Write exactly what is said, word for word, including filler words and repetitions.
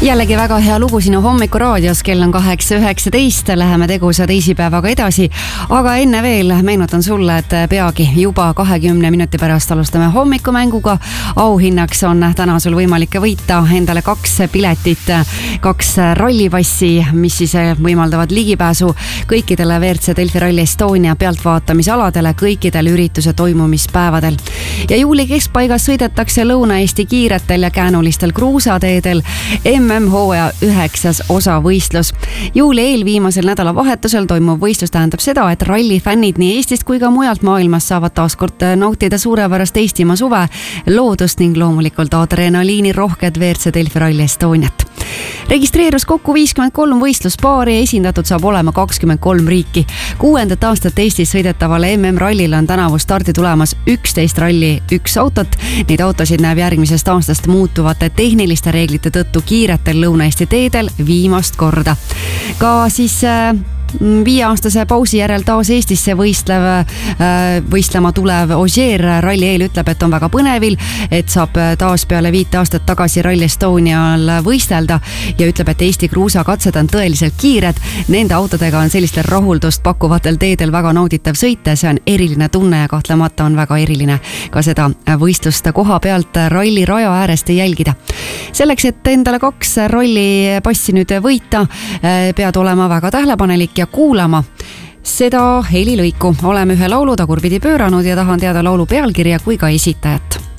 Jällegi väga hea lugu sinu hommikuraadios, kell on kaheksa üheksateist, läheme tegusa teisipäevaga edasi. Aga enne veel meenutan sulle, et peagi juba kahekümne minuti pärast alustame hommikumänguga. Auhinnaks on täna sul võimalik võita endale kaks piletit, kaks rallipassi, mis siis võimaldavad ligipääsu kõikidele V R C Delfi Rally Estonia pealtvaatamisaladele kõikidel ürituse toimumispäevadel. Ja juuli keskpaigas sõidetakse Lõuna-Eesti kiiretel ja käänulistel kruusateedel M M hooaja üheksas osavõistlus. Juuli eelviimasel nädalavahetusel toimuv võistlus tähendab seda, et rallifännid nii Eestist kui ka mujalt maailmas saavad taaskord nautida suurepärast Eestimaa suve, loodust ning loomulikult adrenaliini rohked V R C Delfi Rally Estoniat. Registreerus kokku viiskümmend kolm võistluspaari ja esindatud saab olema kakskümmend kolm riiki. Kuuendat aastat Eestis sõidetavale M M rallil on tänavu stardi tulemas üksteist ralli, üks autot. Neid autosid näeb järgmisest aastast muutuvate tehniliste reeglite tõttu kiiretel Lõuna-Eesti teedel viimast korda. Ka siis äh, viieaastase pausi järel taas Eestisse võistlev, võistlema tulev Ogier ralli eel ütleb, et on väga põnevil, et saab taas peale viite aastat tagasi Rally Estonial võistelda ja ütleb, et Eesti kruusakatsed on tõeliselt kiired. Nende autodega on sellistel rahuldust pakkuvatel teedel väga nauditav sõita, see on eriline tunne ja kahtlemata on väga eriline ka seda võistlust koha pealt ralli raja äärest jälgida. Selleks, et endale kaks ralli passi nüüd võita, pead olema väga tähelepanelik ja kuulama seda helilõiku. Oleme ühe laulu tagurpidi pööranud ja tahan teada laulu pealkirja kui ka esitajat.